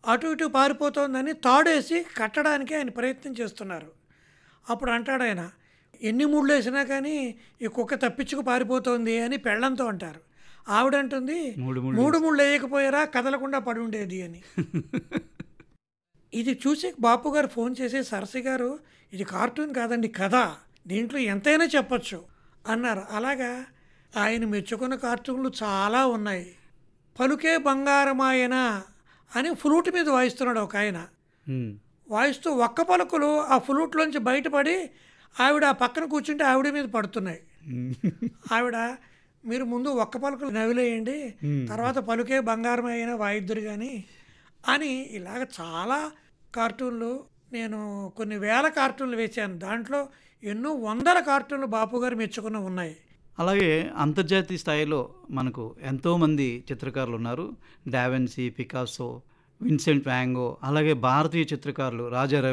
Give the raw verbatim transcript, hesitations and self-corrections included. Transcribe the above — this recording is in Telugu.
అటు ఇటు పారిపోతోందని తాడేసి కట్టడానికి ఆయన ప్రయత్నం చేస్తున్నారు. అప్పుడు అంటాడు ఆయన, ఎన్ని ముళ్ళేసినా కానీ ఈ కుక్క తప్పించుకు పారిపోతోంది అని పెళ్ళంతో అంటారు. ఆవిడంటుంది, మూడు ముళ్ళు మూడు వేసి. ముళ్ళు వేయకపోయారా కదలకుండా పడి ఉండేది అని. ఇది చూసి బాపు గారు ఫోన్ చేసి, సరసి గారు ఇది కార్టూన్ కాదండి కథ, దీంట్లో ఎంతైనా చెప్పొచ్చు అన్నారు. అలాగా ఆయన మెచ్చుకున్న కార్టూన్లు చాలా ఉన్నాయి. పలుకే బంగారమాయన అని ఫ్లూట్ మీద వాయిస్తున్నాడు ఒక ఆయన. ఉమ్. వాయిస్తూ ఒక్క పలుకులు ఆ ఫ్లూట్లోంచి బయటపడి ఆవిడ ఆ పక్కన కూర్చుంటే ఆవిడ మీద పడుతున్నాయి. ఆవిడ, మీరు ముందు ఒక్క పలుకులు నవిలేయండి, ఉమ్. తర్వాత పలుకే బంగారం అయినా వాయిద్దురు కానీ అని. ఇలాగ చాలా కార్టూన్లు, నేను కొన్ని వేల కార్టూన్లు వేశాను. దాంట్లో ఎన్నో వందల కార్టూన్లు బాపు గారు మెచ్చుకున్న ఉన్నాయి. అలాగే అంతర్జాతీయ స్థాయిలో మనకు ఎంతోమంది చిత్రకారులు ఉన్నారు. డావెన్సీ, పికాసో, విన్సెంట్ వ్యాంగో, అలాగే భారతీయ చిత్రకారులు రాజా